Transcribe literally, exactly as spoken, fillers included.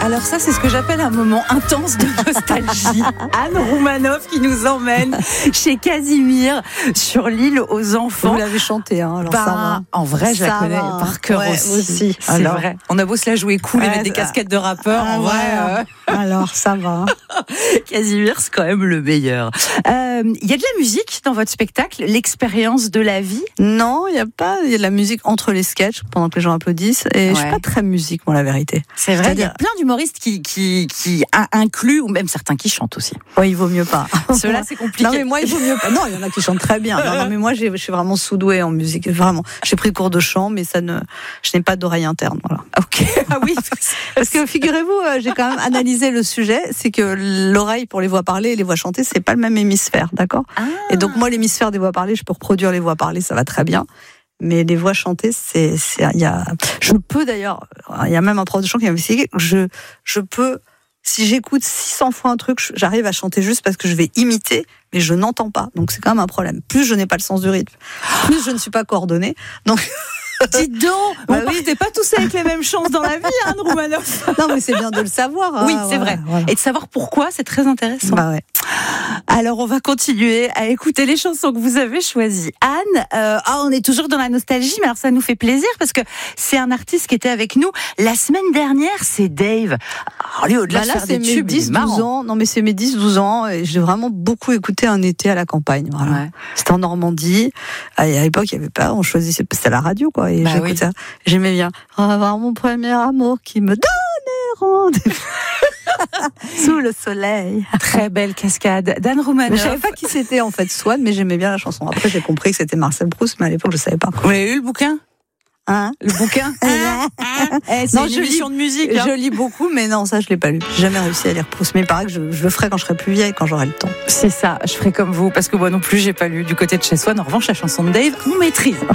Alors ça, c'est ce que j'appelle un moment intense de nostalgie. Anne Roumanoff qui nous emmène chez Casimir sur l'île aux enfants. Vous l'avez chanté, hein, alors bah, ça va. En vrai, je ça la connais va. par cœur ouais, aussi. aussi. C'est alors, vrai. On a beau se la jouer cool ouais, et mettre des ça... casquettes de rappeurs. Ah, en vrai, ouais. euh... alors ça va. Casimir, c'est quand même le meilleur. Il euh, y a de la musique dans votre spectacle, l'expérience de la vie? Non, il y a pas. Il y a de la musique entre les sketchs pendant que les gens applaudissent. Et ouais. je suis pas très musique, moi, la vérité. C'est vrai. Il y a plein d'humoristes qui qui qui incluent ou même certains qui chantent aussi. Oui, il vaut mieux pas. Cela, c'est compliqué. Non, mais moi, il vaut mieux pas. Non, il y en a qui chantent très bien. Non, non mais moi, j'ai, je suis vraiment sous-douée en musique. Vraiment. J'ai pris cours de chant, mais ça ne, je n'ai pas d'oreille interne. Voilà. Ok. Ah oui. Parce que figurez-vous, j'ai quand même analysé le sujet. C'est que l'oreille pour les voix parlées et les voix chantées, c'est pas le même hémisphère, d'accord? Ah. Et donc moi, l'hémisphère des voix parlées, je peux reproduire les voix parlées, ça va très bien. Mais les voix chantées, c'est, c'est, il y a, je peux d'ailleurs, il y a même un prof de chant qui m'a expliqué que je, je peux, si j'écoute six cents fois un truc, j'arrive à chanter juste parce que je vais imiter, mais je n'entends pas. Donc c'est quand même un problème. Plus je n'ai pas le sens du rythme, plus je ne suis pas coordonnée. Donc dites donc, bah on oui. partez pas tous avec les mêmes chances dans la vie, hein, Roumanoff. Non, mais c'est bien de le savoir. Oui, hein, c'est voilà, vrai. Voilà. Et de savoir pourquoi, c'est très intéressant. Bah ouais. Alors, on va continuer à écouter les chansons que vous avez choisies. Anne, euh, ah, on est toujours dans la nostalgie, mais alors ça nous fait plaisir parce que c'est un artiste qui était avec nous la semaine dernière, c'est Dave. Alors, lui, au-delà bah de là, faire c'est des mes tubes, dix douze ans. Non, mais c'est mes dix douze ans et j'ai vraiment beaucoup écouté un été à la campagne. Voilà. Ouais. C'était en Normandie. À l'époque, il y avait pas, on choisissait, c'était à la radio, quoi. Et bah j'écoutais oui. ça. J'aimais bien. Revoir mon premier amour qui me donnait rendez-vous. Sous le soleil. Très belle cascade. Dan Roumanoff. Je savais pas qui c'était en fait Swan, mais j'aimais bien la chanson. Après j'ai compris que c'était Marcel Proust, mais à l'époque je savais pas. Vous avez eu le bouquin? Hein? Le bouquin? eh, c'est non, une je émission lis, de musique. Hein. Je lis beaucoup, mais non, ça je l'ai pas lu. J'ai jamais réussi à lire Proust, mais il paraît que je, je le ferai quand je serai plus vieille, quand j'aurai le temps. C'est ça, je ferai comme vous, parce que moi non plus j'ai pas lu du côté de chez Swan. En revanche, la chanson de Dave, on maîtrise.